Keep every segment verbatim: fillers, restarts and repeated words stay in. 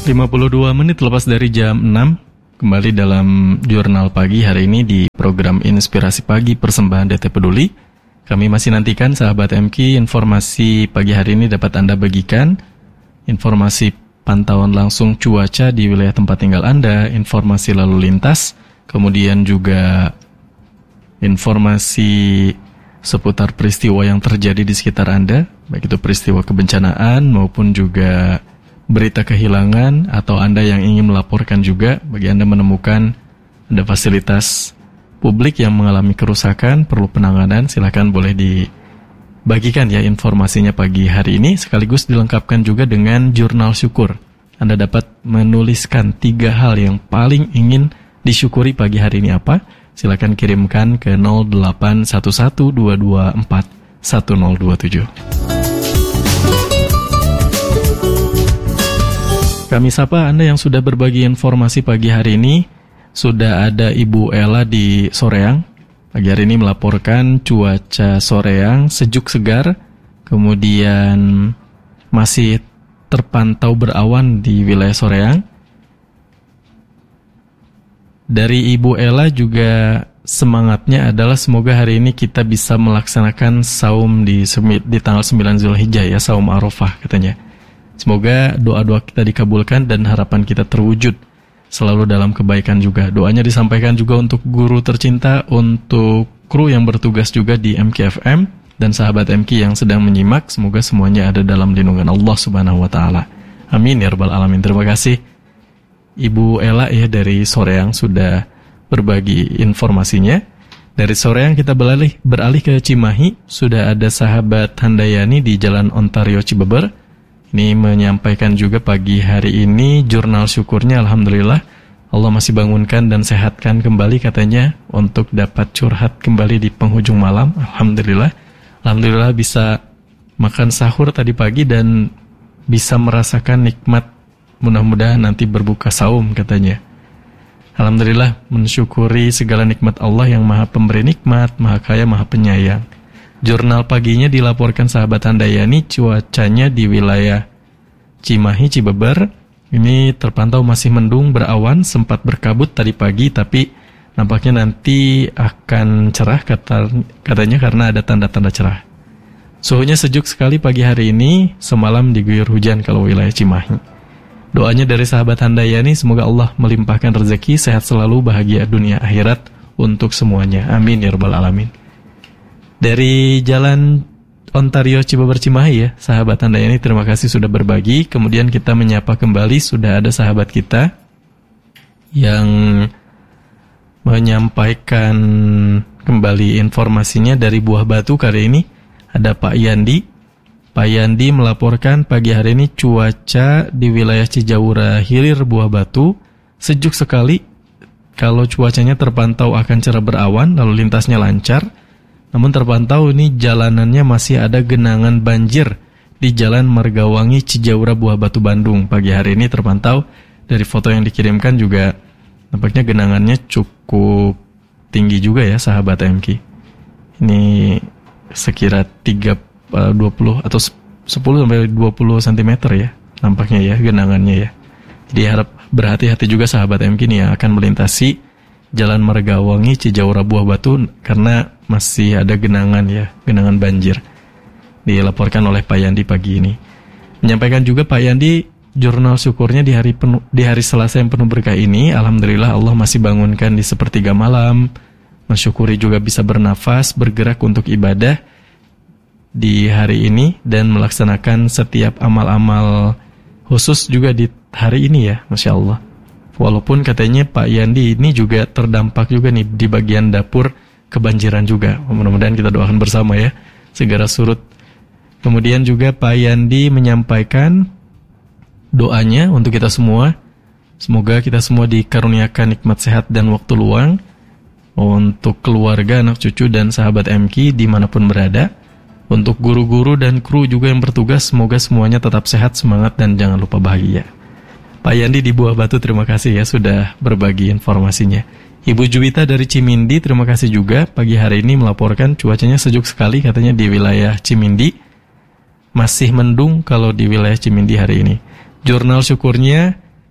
lima puluh dua menit lepas dari jam enam, kembali dalam Jurnal Pagi hari ini di program Inspirasi Pagi persembahan D T Peduli. Kami masih nantikan sahabat M K informasi pagi hari ini dapat Anda bagikan, informasi pantauan langsung cuaca di wilayah tempat tinggal Anda, informasi lalu lintas, kemudian juga informasi seputar peristiwa yang terjadi di sekitar Anda, baik itu peristiwa kebencanaan maupun juga berita kehilangan, atau Anda yang ingin melaporkan juga, bagi Anda menemukan ada fasilitas publik yang mengalami kerusakan, perlu penanganan, silakan boleh dibagikan ya informasinya pagi hari ini, sekaligus dilengkapkan juga dengan jurnal syukur. Anda dapat menuliskan tiga hal yang paling ingin disyukuri pagi hari ini apa? Silakan kirimkan ke nol delapan satu satu dua dua empat satu nol dua tujuh. Kami sapa Anda yang sudah berbagi informasi pagi hari ini. Sudah ada Ibu Ella di Soreang. Pagi hari ini melaporkan cuaca Soreang sejuk segar, kemudian masih terpantau berawan di wilayah Soreang. Dari Ibu Ella juga semangatnya adalah semoga hari ini kita bisa melaksanakan saum di, di tanggal sembilan Zulhijjah ya, saum Arafah katanya. Semoga doa-doa kita dikabulkan dan harapan kita terwujud selalu dalam kebaikan juga. Doanya disampaikan juga untuk guru tercinta, untuk kru yang bertugas juga di M K F M, dan sahabat M K yang sedang menyimak. Semoga semuanya ada dalam lindungan Allah Subhanahu wa Ta'ala. Amin ya Rabbal Alamin. Terima kasih Ibu Ella ya dari Soreang sudah berbagi informasinya. Dari Soreang kita beralih, beralih ke Cimahi. Sudah ada sahabat Handayani di Jalan Ontario Cibeber. Ini menyampaikan juga pagi hari ini jurnal syukurnya, alhamdulillah Allah masih bangunkan dan sehatkan kembali katanya untuk dapat curhat kembali di penghujung malam. Alhamdulillah, alhamdulillah bisa makan sahur tadi pagi dan bisa merasakan nikmat, mudah-mudahan nanti berbuka saum katanya. Alhamdulillah, mensyukuri segala nikmat Allah yang maha pemberi nikmat, maha kaya, maha penyayang. Jurnal paginya dilaporkan sahabat Handayani, cuacanya di wilayah Cimahi, Cibeber ini terpantau masih mendung berawan, sempat berkabut tadi pagi, tapi nampaknya nanti akan cerah kata, katanya karena ada tanda-tanda cerah. Suhunya sejuk sekali pagi hari ini, semalam diguyur hujan kalau wilayah Cimahi. Doanya dari sahabat Handayani, semoga Allah melimpahkan rezeki, sehat selalu, bahagia dunia akhirat untuk semuanya. Amin ya Rabbal Alamin. Dari Jalan Ontario Cibeber Cimahi ya, sahabat Handayani, terima kasih sudah berbagi. Kemudian kita menyapa kembali, sudah ada sahabat kita yang menyampaikan kembali informasinya dari Buah Batu kali ini. Ada Pak Yandi. Pak Yandi melaporkan pagi hari ini cuaca di wilayah Cijaura Hilir Buah Batu sejuk sekali. Kalau cuacanya terpantau akan cerah berawan, lalu lintasnya lancar. Namun terpantau ini jalanannya masih ada genangan banjir di Jalan Margawangi Cijaura Buah Batu Bandung. Pagi hari ini terpantau dari foto yang dikirimkan juga nampaknya genangannya cukup tinggi juga ya sahabat M K. Ini sekira tiga, dua puluh atau sepuluh sampai dua puluh sentimeter ya nampaknya ya genangannya ya. Jadi harap berhati-hati juga sahabat M K nih yang akan melintasi Jalan Margawangi Cijaura Buah Batu karena masih ada genangan ya, genangan banjir. Dilaporkan oleh Pak Yandi pagi ini. Menyampaikan juga Pak Yandi jurnal syukurnya di hari penuh, di hari Selasa yang penuh berkah ini, alhamdulillah Allah masih bangunkan di sepertiga malam. Mensyukuri juga bisa bernafas, bergerak untuk ibadah di hari ini dan melaksanakan setiap amal-amal khusus juga di hari ini ya, Masya Allah. Walaupun katanya Pak Yandi ini juga terdampak juga nih di bagian dapur kebanjiran juga. Mudah-mudahan kita doakan bersama ya, segera surut. Kemudian juga Pak Yandi menyampaikan doanya untuk kita semua. Semoga kita semua dikaruniakan nikmat sehat dan waktu luang untuk keluarga, anak cucu, dan sahabat M K dimanapun berada. Untuk guru-guru dan kru juga yang bertugas, semoga semuanya tetap sehat, semangat, dan jangan lupa bahagia. Pak Yandi di Buah Batu, terima kasih ya sudah berbagi informasinya. Ibu Juwita dari Cimindi, terima kasih juga pagi hari ini melaporkan cuacanya sejuk sekali katanya di wilayah Cimindi. Masih mendung kalau di wilayah Cimindi hari ini. Jurnal syukurnya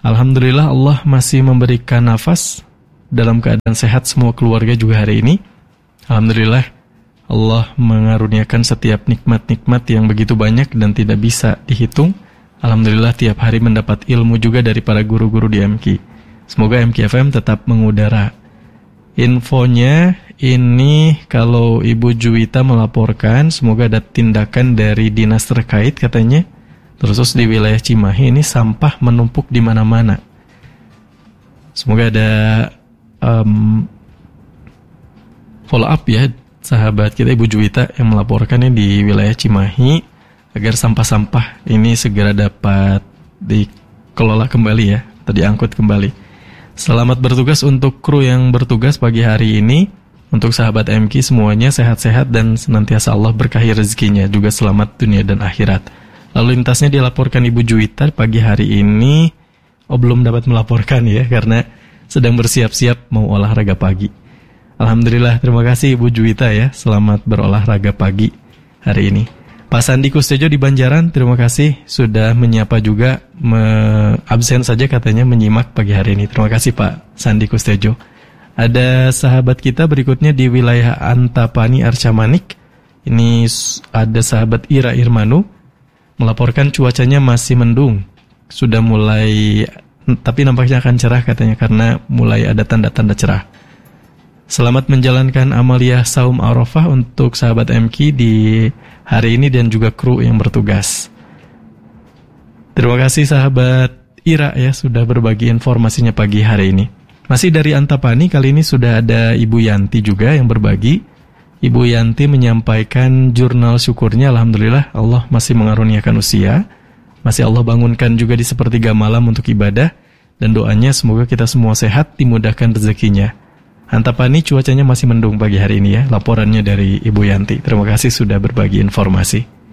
Alhamdulillah Allah masih memberikan nafas dalam keadaan sehat semua keluarga juga hari ini. Alhamdulillah Allah mengaruniakan setiap nikmat-nikmat yang begitu banyak dan tidak bisa dihitung. Alhamdulillah tiap hari mendapat ilmu juga dari para guru-guru di M K. Semoga M K F M tetap mengudara. Infonya ini kalau Ibu Juwita melaporkan, semoga ada tindakan dari dinas terkait katanya. Terus di wilayah Cimahi ini sampah menumpuk di mana-mana. Semoga ada um, follow up ya sahabat kita Ibu Juwita yang melaporkannya di wilayah Cimahi agar sampah-sampah ini segera dapat dikelola kembali ya, atau diangkut kembali. Selamat bertugas untuk kru yang bertugas pagi hari ini. Untuk sahabat M K semuanya sehat-sehat dan senantiasa Allah berkahi rezekinya, juga selamat dunia dan akhirat. Lalu lintasnya dilaporkan Ibu Juwita pagi hari ini. Oh, belum dapat melaporkan ya, karena sedang bersiap-siap mau olahraga pagi. Alhamdulillah, terima kasih Ibu Juwita ya. Selamat berolahraga pagi hari ini. Pak Sandi Kustejo di Banjaran, terima kasih sudah menyapa juga, me- absen saja katanya menyimak pagi hari ini. Terima kasih Pak Sandi Kustejo. Ada sahabat kita berikutnya di wilayah Antapani Arca Manik. Ini ada sahabat Ira Irmanu melaporkan cuacanya masih mendung. Sudah mulai, tapi nampaknya akan cerah katanya karena mulai ada tanda-tanda cerah. Selamat menjalankan amaliyah Saum Arafah untuk sahabat M K di hari ini dan juga kru yang bertugas. Terima kasih sahabat Ira ya sudah berbagi informasinya pagi hari ini. Masih dari Antapani, kali ini sudah ada Ibu Yanti juga yang berbagi. Ibu Yanti menyampaikan jurnal syukurnya, Alhamdulillah Allah masih mengaruniakan usia, masih Allah bangunkan juga di sepertiga malam untuk ibadah, dan doanya semoga kita semua sehat, dimudahkan rezekinya. Antapani cuacanya masih mendung pagi hari ini ya, laporannya dari Ibu Yanti. Terima kasih sudah berbagi informasi.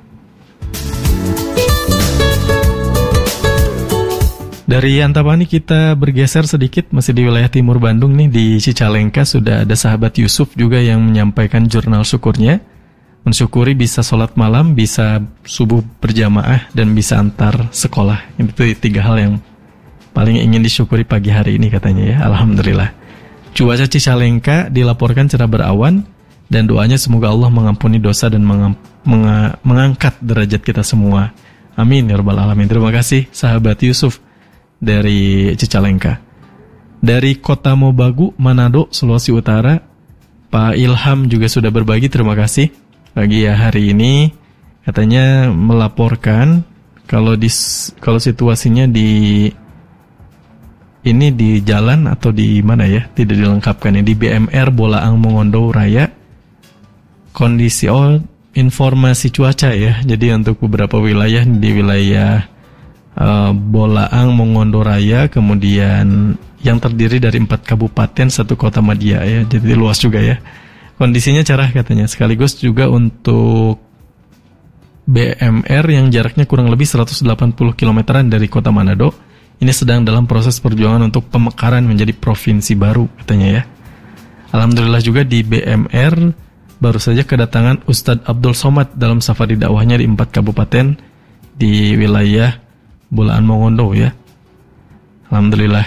Dari Antapani kita bergeser sedikit, masih di wilayah timur Bandung nih, di Cicalengka sudah ada sahabat Yusuf juga yang menyampaikan jurnal syukurnya. Mensyukuri bisa sholat malam, bisa subuh berjamaah, dan bisa antar sekolah. Itu tiga hal yang paling ingin disyukuri pagi hari ini katanya ya, Alhamdulillah. Cuaca Cicalengka dilaporkan cerah berawan, dan doanya semoga Allah mengampuni dosa dan mengam, menga, mengangkat derajat kita semua. Amin ya rabbal alamin. Terima kasih sahabat Yusuf dari Cicalengka. Dari Kota Mobagu, Manado, Sulawesi Utara, Pak Ilham juga sudah berbagi, terima kasih pagi ya hari ini. Katanya melaporkan kalau di kalau situasinya di ini di jalan atau di mana ya, tidak dilengkapkan ya, di B M R Bolaang Mongondo Raya. Kondisi oh informasi cuaca ya. Jadi untuk beberapa wilayah di wilayah Uh, Bolaang, Mongondo Raya, kemudian yang terdiri dari empat kabupaten, satu kota madya ya, jadi luas juga ya. Kondisinya cerah katanya, sekaligus juga untuk B M R yang jaraknya kurang lebih seratus delapan puluh kilometeran dari kota Manado. Ini sedang dalam proses perjuangan untuk pemekaran menjadi provinsi baru katanya ya. Alhamdulillah juga di B M R baru saja kedatangan Ustadz Abdul Somad dalam safari dakwahnya di empat kabupaten di wilayah Bolaang Mongondo ya. Alhamdulillah.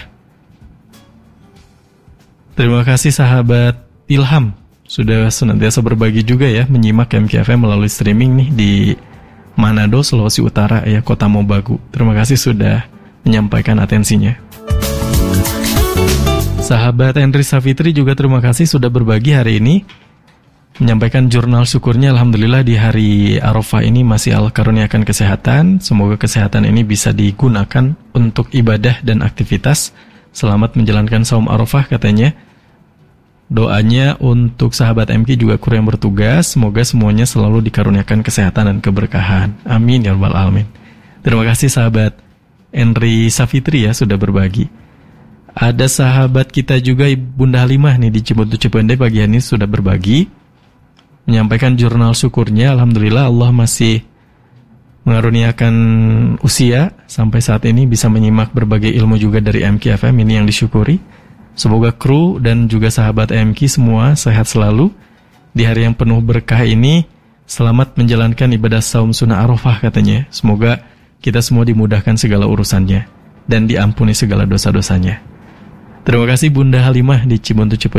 Terima kasih sahabat Ilham sudah senantiasa berbagi juga ya, menyimak M K F M melalui streaming nih di Manado, Sulawesi Utara ya, Kota Mobagu. Terima kasih sudah menyampaikan atensinya. Sahabat Henry Safitri juga terima kasih sudah berbagi hari ini, menyampaikan jurnal syukurnya. Alhamdulillah di hari Arafah ini masih Allah karuniakan kesehatan. Semoga kesehatan ini bisa digunakan untuk ibadah dan aktivitas. Selamat menjalankan saum Arafah katanya. Doanya untuk sahabat M K juga kru yang bertugas, semoga semuanya selalu dikaruniakan kesehatan dan keberkahan. Amin ya rabbal alamin. Terima kasih sahabat Henry Safitri ya sudah berbagi. Ada sahabat kita juga Bunda Halimah nih di Cibutu Cipendei pagi ini sudah berbagi, menyampaikan jurnal syukurnya. Alhamdulillah Allah masih mengaruniakan usia sampai saat ini bisa menyimak berbagai ilmu juga dari M K F M, ini yang disyukuri. Semoga kru dan juga sahabat M K semua sehat selalu di hari yang penuh berkah ini. Selamat menjalankan ibadah saum sunnah Arafah katanya. Semoga kita semua dimudahkan segala urusannya. dan diampuni segala dosa-dosanya. Terima kasih Bunda Halimah di Cibuntu Ciputat.